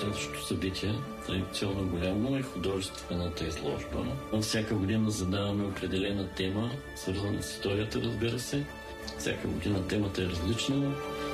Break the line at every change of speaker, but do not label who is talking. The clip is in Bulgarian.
следващото събитие, традиционно голямо е художествената изложба. Всяка година задаваме определена тема, свързана с историята, разбира се. Всяка година темата е различна.